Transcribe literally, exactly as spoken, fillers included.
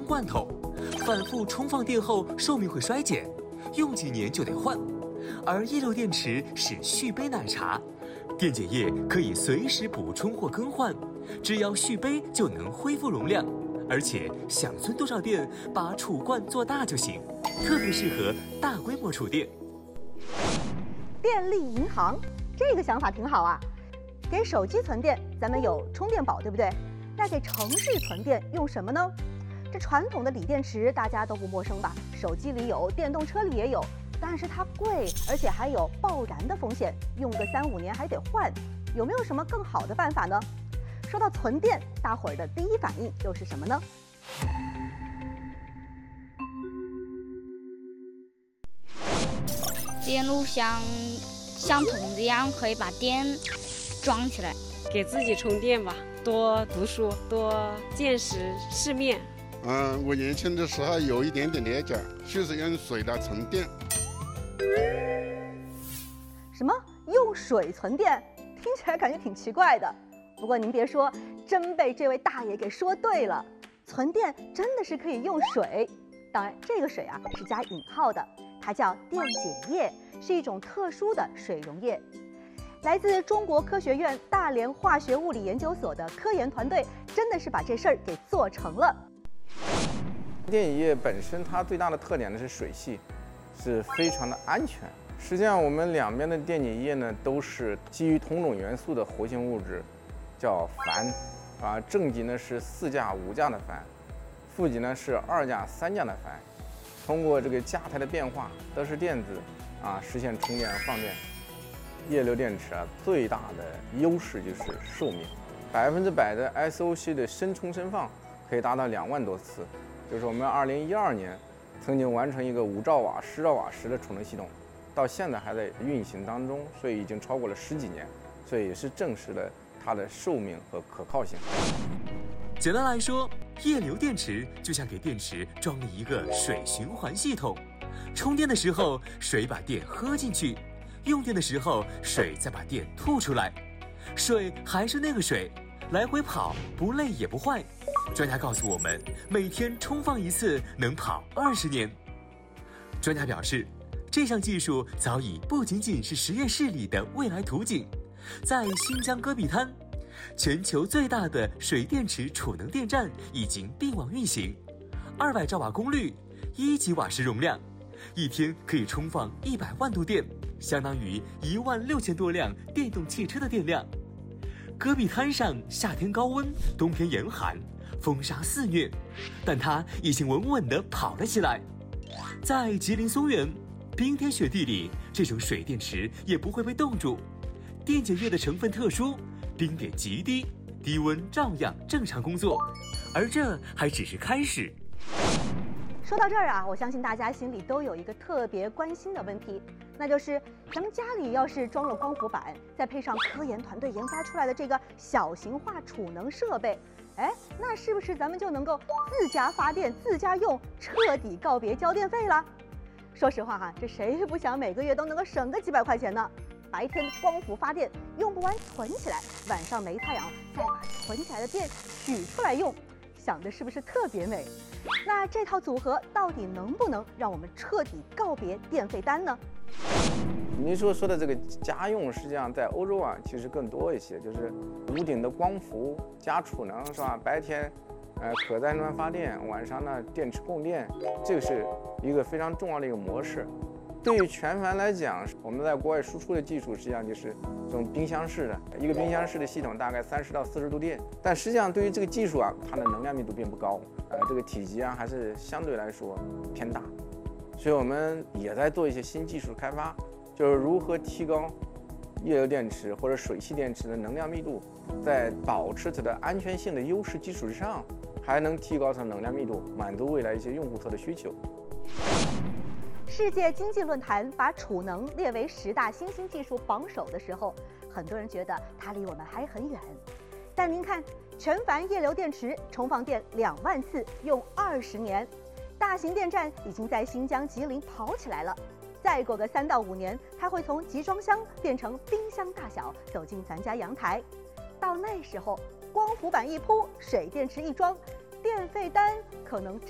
罐头，反复充放电后寿命会衰减，用几年就得换。而液流电池是续杯奶茶，电解液可以随时补充或更换，只要续杯就能恢复容量，而且想存多少电，把储罐做大就行，特别适合大规模储电。 电力银行，这个想法挺好啊。给手机存电，咱们有充电宝，对不对？那给城市存电用什么呢？这传统的锂电池大家都不陌生吧？手机里有，电动车里也有，但是它贵，而且还有爆燃的风险，用个三五年还得换。有没有什么更好的办法呢？说到存电，大伙儿的第一反应又是什么呢？ 电路像像筒子一样，可以把电装起来， 给自己充电吧，多读书，多见识世面。 嗯，我年轻的时候有一点点了解，就是用水来存电。 什么用水存电？听起来感觉挺奇怪的。不过您别说，真被这位大爷给说对了，存电真的是可以用水。当然，这个水啊是加引号的，它叫电解液，是一种特殊的水溶液。来自中国科学院大连化学物理研究所的科研团队，真的是把这事儿给做成了。 电解液本身它最大的特点呢是水系，是非常的安全。实际上，我们两边的电解液呢都是基于同种元素的活性物质，叫钒，啊，正极呢是四价五价的钒，负极呢是二价三价的钒。通过这个价态的变化，得失电子啊实现充电放电。液流电池啊最大的优势就是寿命，百分之百的 S O C 的深充深放可以达到两万多次。就是我们二零一二年曾经完成一个五兆瓦、十兆瓦时的储能系统，到现在还在运行当中，所以已经超过了十几年，所以也是证实了它的寿命和可靠性。 简单来说，液流电池就像给电池装了一个水循环系统，充电的时候水把电喝进去，用电的时候水再把电吐出来，水还是那个水，来回跑，不累也不坏。专家告诉我们，每天充放一次能跑二十年。专家表示，这项技术早已不仅仅是实验室里的未来图景，在新疆戈壁滩，全球最大的水电池储能电站已经并网运行，二百兆瓦功率，一吉瓦时容量，一天可以充放一百万度电，相当于一万六千多辆电动汽车的电量。戈壁滩上夏天高温，冬天严寒，风沙肆虐，但它已经稳稳地跑了起来。在吉林松原，冰天雪地里，这种水电池也不会被冻住。电解液的成分特殊，冰点极低，低温照样正常工作。而这还只是开始。 说到这儿啊，我相信大家心里都有一个特别关心的问题，那就是咱们家里要是装了光伏板，再配上科研团队研发出来的这个小型化储能设备，哎，那是不是咱们就能够自家发电、自家用，彻底告别交电费了？说实话哈、啊，这谁不想每个月都能够省个几百块钱呢？白天光伏发电用不完存起来，晚上没太阳再把存起来的电取出来用，想的是不是特别美？那这套组合到底能不能让我们彻底告别电费单呢？ 您说说的这个家用，实际上在欧洲啊，其实更多一些，就是屋顶的光伏加储能，是吧？白天，呃，可再生能源发电，晚上呢电池供电，这个是一个非常重要的一个模式。对于全帆来讲，我们在国外输出的技术实际上就是这种冰箱式的，一个冰箱式的系统大概三十到四十度电，但实际上对于这个技术啊，它的能量密度并不高，呃，这个体积啊还是相对来说偏大，所以我们也在做一些新技术开发，就是如何提高液流电池或者水系电池的能量密度，在保持它的安全性的优势基础之上，还能提高它的能量密度，满足未来一些用户侧的需求。 世界经济论坛把储能列为十大新兴技术榜首的时候，很多人觉得它离我们还很远。但您看，全帆液流电池充放电两万次，用二十年，大型电站已经在新疆吉林跑起来了。再过个三到五年，它会从集装箱变成冰箱大小，走进咱家阳台。到那时候，光伏板一铺，水电池一装，电费单可能